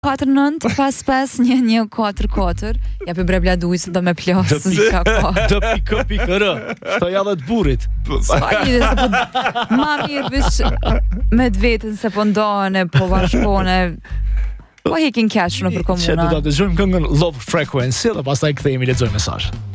4955-114-4. Ja për brebla dujtë do me plasë. D.R. Shtoj edhe të burit. Ma mirë vish me të vetën se po ndone, po bashkone. Po hekin keq në për komuna. Që do të dëgjojmë këngën Love Frequency dhe pastaj kthehemi lexojmë mesazhet.